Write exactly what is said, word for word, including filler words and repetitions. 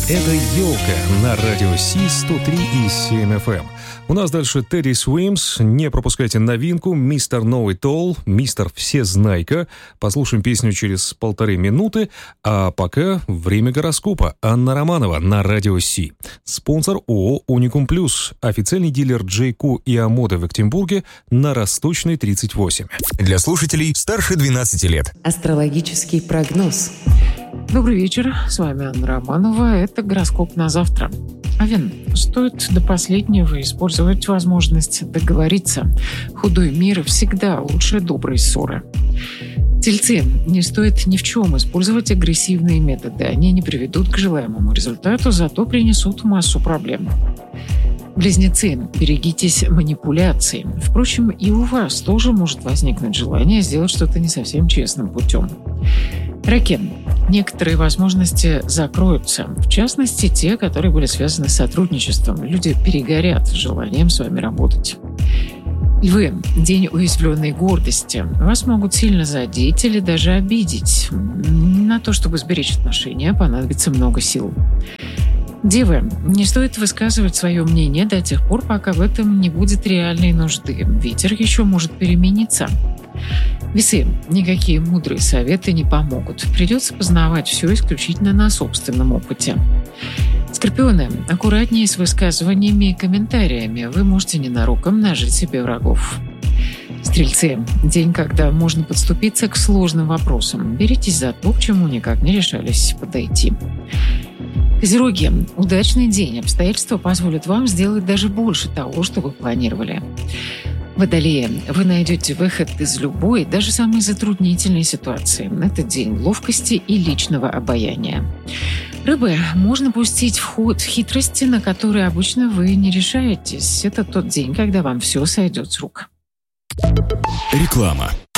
Это «Елка» на радио Си сто три и семь эф эм. У нас дальше Тедди Свимс. Не пропускайте новинку. Мистер Know It All, мистер Всезнайка. Послушаем песню через полторы минуты. А пока время гороскопа. Анна Романова на радио Си. Спонсор ООО «Уникум Плюс». Официальный дилер Джейку и Амода в Екатеринбурге на Росточной, тридцать восемь. Для слушателей старше двенадцати лет. Астрологический прогноз. Добрый вечер, с вами Анна Романова. Это гороскоп на завтра. Овен, стоит до последнего использовать возможность договориться. Худой мир всегда лучше доброй ссоры. Тельцы, не стоит ни в чем использовать агрессивные методы. Они не приведут к желаемому результату, зато принесут массу проблем. Близнецы, берегитесь манипуляций. Впрочем, и у вас тоже может возникнуть желание сделать что-то не совсем честным путем. Раки, некоторые возможности закроются, в частности, те, которые были связаны с сотрудничеством. Люди перегорят желанием с вами работать. Львы, день уязвленной гордости. Вас могут сильно задеть или даже обидеть. На то, чтобы сберечь отношения, понадобится много сил. Девы, не стоит высказывать свое мнение до тех пор, пока в этом не будет реальной нужды. Ветер еще может перемениться. Весы, никакие мудрые советы не помогут. Придется познавать все исключительно на собственном опыте. Скорпионы, аккуратнее с высказываниями и комментариями. Вы можете ненароком нажить себе врагов. Стрельцы, день, когда можно подступиться к сложным вопросам. Беритесь за то, к чему никак не решались подойти. Козероги, удачный день. Обстоятельства позволят вам сделать даже больше того, что вы планировали. Водолеи, вы найдете выход из любой, даже самой затруднительной ситуации. Это день ловкости и личного обаяния. Рыбы, можно пустить в ход хитрости, на которые обычно вы не решаетесь. Это тот день, когда вам все сойдет с рук. Реклама.